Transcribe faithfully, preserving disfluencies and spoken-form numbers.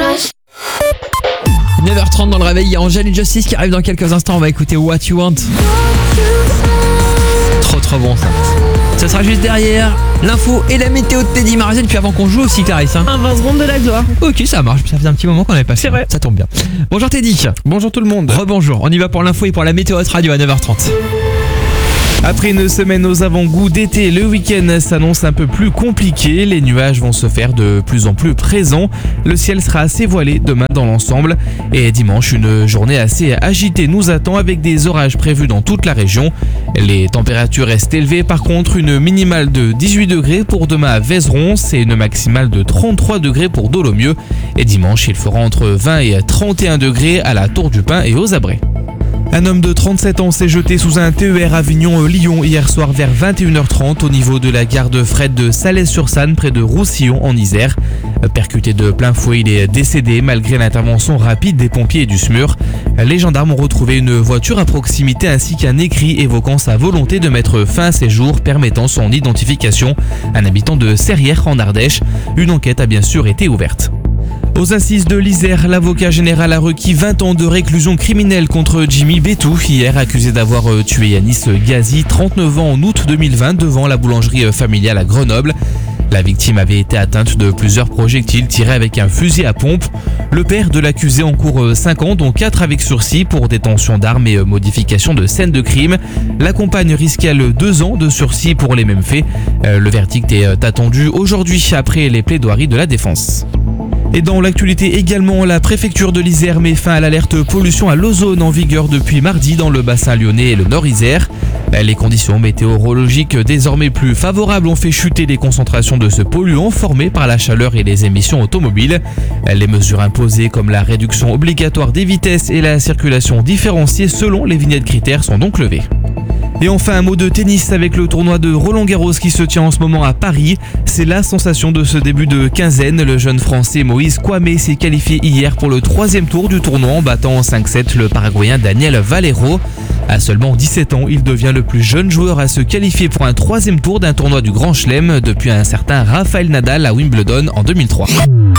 neuf heures trente dans le réveil, il y a Angèle et Justice qui arrivent dans quelques instants. On va écouter What You Want. Trop trop bon ça. Ce sera juste derrière l'info et la météo de Teddy Marzen. Puis avant qu'on joue aussi, Clarisse, hein. Un vingt secondes de la gloire. Ok, ça marche. Ça faisait un petit moment qu'on n'avait pas fait. C'est vrai. Ça tombe bien. Bonjour Teddy. Bonjour tout le monde. Rebonjour. On y va pour l'info et pour la météo Hot Radio à neuf heures trente. Après une semaine aux avant-goûts d'été, le week-end s'annonce un peu plus compliqué. Les nuages vont se faire de plus en plus présents. Le ciel sera assez voilé demain dans l'ensemble. Et dimanche, une journée assez agitée nous attend avec des orages prévus dans toute la région. Les températures restent élevées. Par contre, une minimale de dix-huit degrés pour demain à Vézeron et une maximale de trente-trois degrés pour Dolomieu. Et dimanche, il fera entre vingt et trente et un degrés à la Tour du Pin et aux Abrets. Un homme de trente-sept ans s'est jeté sous un T E R Avignon-Lyon hier soir vers vingt et une heures trente au niveau de la gare de fret de Salès-sur-Sanne près de Roussillon en Isère. Percuté de plein fouet, il est décédé malgré l'intervention rapide des pompiers et du S M U R. Les gendarmes ont retrouvé une voiture à proximité ainsi qu'un écrit évoquant sa volonté de mettre fin à ses jours permettant son identification. Un habitant de Serrières en Ardèche. Une enquête a bien sûr été ouverte. Aux assises de l'Isère, l'avocat général a requis vingt ans de réclusion criminelle contre Jimmy Bétou, hier accusé d'avoir tué Yanis Ghazi, trente-neuf ans en août deux mille vingt, devant la boulangerie familiale à Grenoble. La victime avait été atteinte de plusieurs projectiles tirés avec un fusil à pompe. Le père de l'accusé encourt cinq ans, dont quatre avec sursis pour détention d'armes et modification de scène de crime. La compagne risque elle deux ans de sursis pour les mêmes faits. Le verdict est attendu aujourd'hui après les plaidoiries de la défense. Et dans l'actualité également, la préfecture de l'Isère met fin à l'alerte pollution à l'ozone en vigueur depuis mardi dans le bassin lyonnais et le nord Isère. Les conditions météorologiques désormais plus favorables ont fait chuter les concentrations de ce polluant formé par la chaleur et les émissions automobiles. Les mesures imposées comme la réduction obligatoire des vitesses et la circulation différenciée selon les vignettes critères sont donc levées. Et enfin un mot de tennis avec le tournoi de Roland-Garros qui se tient en ce moment à Paris. C'est la sensation de ce début de quinzaine. Le jeune français Moïse Kouamé s'est qualifié hier pour le troisième tour du tournoi en battant en cinq sept le paraguayen Daniel Valero. À seulement dix-sept ans, il devient le plus jeune joueur à se qualifier pour un troisième tour d'un tournoi du Grand Chelem depuis un certain Rafael Nadal à Wimbledon en deux mille trois.